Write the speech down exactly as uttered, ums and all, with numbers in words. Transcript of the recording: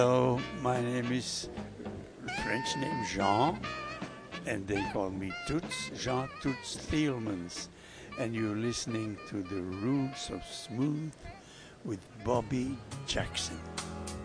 Hello, my name is French name Jean, and they call me Toots, Jean Toots Thielmans. And you're listening to The Roots of Smooth with Bobby Jackson.